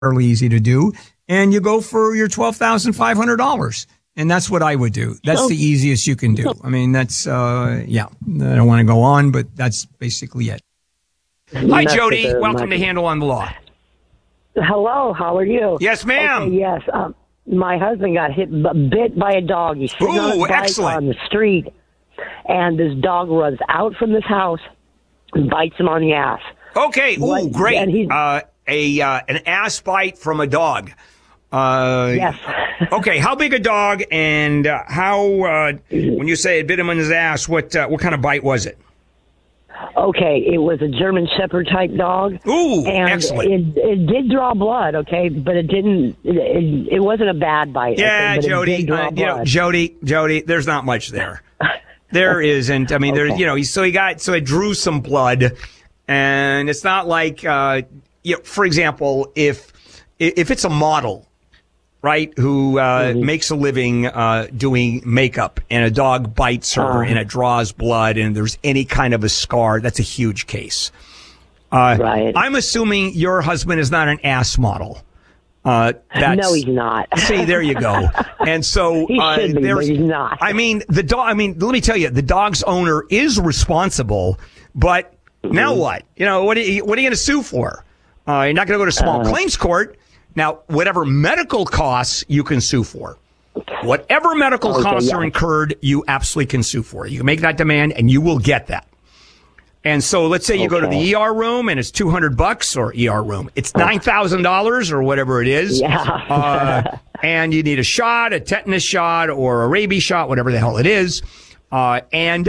fairly easy to do. And you go for your $12,500. And that's what I would do. That's the easiest you can do. I mean, that's, I don't want to go on, but that's basically it. Hi, Jody. Welcome to Handle on the Law. Hello. How are you? Yes, ma'am. Okay, yes. My husband got bit by a dog. He's sitting on his bike on the street, and this dog runs out from this house and bites him on the ass. Okay. Ooh, great. And an ass bite from a dog. Yes. Okay. How big a dog, and when you say it bit him on his ass, what kind of bite was it? Okay, it was a German Shepherd type dog. Ooh, and excellent. It did draw blood, okay, but it didn't. It wasn't a bad bite. Yeah, but Jody. Jody. There's not much there. There isn't. I mean, it drew some blood, and it's not like, for example, if it's a model, right, who makes a living doing makeup, and a dog bites her and it draws blood and there's any kind of a scar, that's a huge case. Right. I'm assuming your husband is not an ass model. No, he's not. See, there you go. And so he should be, but he's not. I mean, the dog. I mean, let me tell you, the dog's owner is responsible. But now what? What are you going to sue for? You're not going to go to small claims court. Now, whatever medical costs you can sue for. Whatever medical costs are incurred, you absolutely can sue for. You can make that demand, and you will get that. And so let's say you go to the ER room, and it's $200, or ER room. It's $9,000 or whatever it is. Yeah. And you need a shot, a tetanus shot, or a rabies shot, whatever the hell it is. And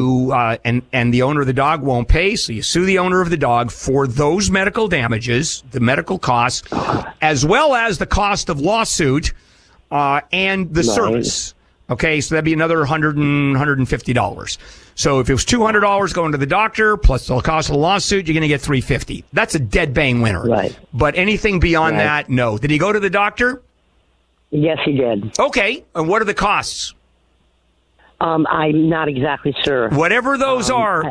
the owner of the dog won't pay, so you sue the owner of the dog for those medical damages, the medical costs, as well as the cost of lawsuit and the service. Okay, so that'd be another $150. So if it was $200 going to the doctor plus the cost of the lawsuit, you're going to get $350. That's a dead bang winner. Right. But anything beyond that, no. Did he go to the doctor? Yes, he did. Okay, and what are the costs? I'm not exactly sure. Whatever those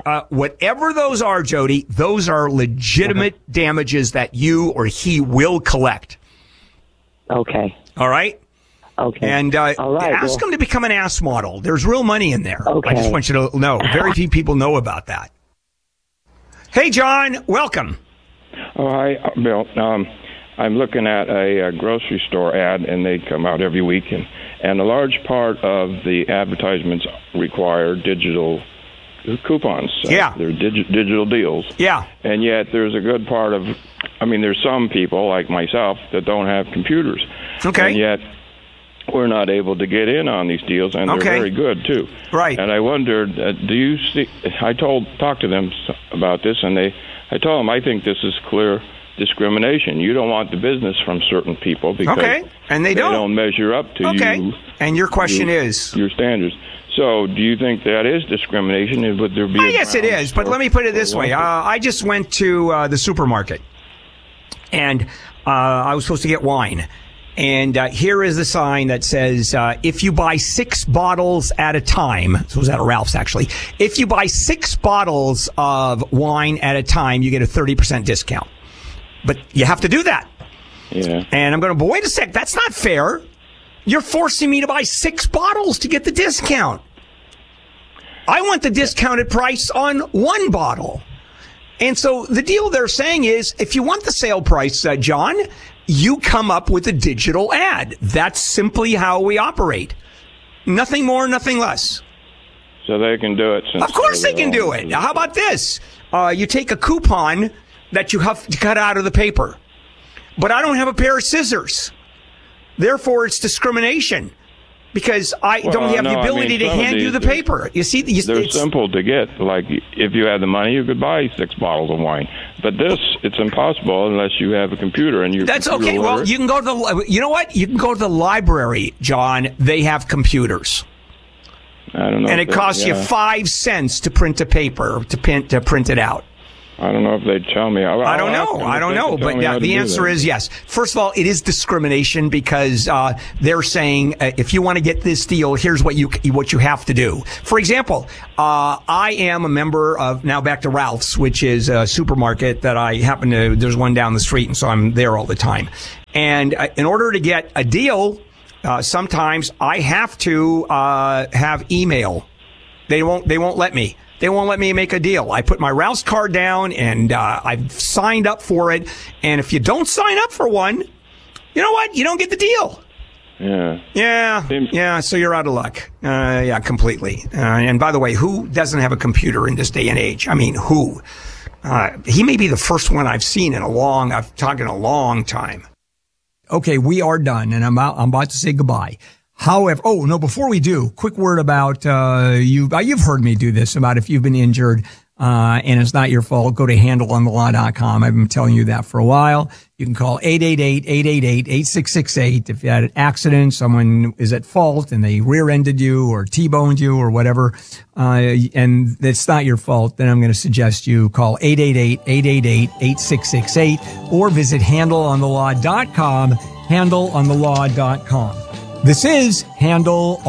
are, Jody, those are legitimate damages that you or he will collect. Okay. All right? Okay. And ask him to become an ass model. There's real money in there. Okay. I just want you to know. Very few people know about that. Hey, John, welcome. Oh, hi, Bill. I'm looking at a grocery store ad, and they come out every week, and a large part of the advertisements require digital coupons. Yeah. They're digital deals. Yeah. And yet there's a good part of, there's some people like myself that don't have computers. Okay. And yet we're not able to get in on these deals, and they're very good, too. Right. And I wondered, do you see, talked to them about this, and I told them I think this is clear discrimination. You don't want the business from certain people because and they don't measure up to you. And your question is? Your standards. So do you think that is discrimination? And would there be yes, it is. But let me put it this way. I just went to the supermarket, and I was supposed to get wine. And here is the sign that says, if you buy 6 bottles at a time, so it was at a Ralph's actually, if you buy 6 bottles of wine at a time, you get a 30% discount. But you have to do that. Yeah. And I'm going, but wait a sec, that's not fair. You're forcing me to buy 6 bottles to get the discount. I want the discounted price on 1 bottle. And so the deal they're saying is, if you want the sale price, John, you come up with a digital ad. That's simply how we operate. Nothing more, nothing less. So they can do it. Of course they can do it. Now, how about this? You take a coupon that you have to cut out of the paper. But I don't have a pair of scissors. Therefore, it's discrimination because I don't have the ability to hand you the paper. You see, they're simple to get. Like, if you had the money, you could buy 6 bottles of wine. But this, it's impossible unless you have a computer and you. That's okay. Well, you can go to you know what? You can go to the library, John. They have computers. I don't know. And it costs you 5 cents to print a paper, to print it out. I don't know if they'd tell me. I don't know. But yeah, the answer is yes. First of all, it is discrimination because they're saying if you want to get this deal, here's what you have to do. For example, I am a member of, now back to Ralph's, which is a supermarket that I happen to, there's one down the street, and so I'm there all the time. And in order to get a deal, sometimes I have to have email. They won't let me. They won't let me make a deal. I put my Ralph's card down, and I've signed up for it. And if you don't sign up for one, you know what? You don't get the deal. Yeah. So you're out of luck. Yeah, completely. And by the way, who doesn't have a computer in this day and age? I mean, who? He may be the first one I've seen in a long time. Okay, we are done, and I'm about to say goodbye. However, before we do, quick word about, you've heard me do this, about if you've been injured, and it's not your fault, go to handleonthelaw.com. I've been telling you that for a while. You can call 888-888-8668 if you had an accident, someone is at fault and they rear-ended you or T-boned you or whatever, and it's not your fault, then I'm going to suggest you call 888-888-8668 or visit handleonthelaw.com, handleonthelaw.com. This is Handle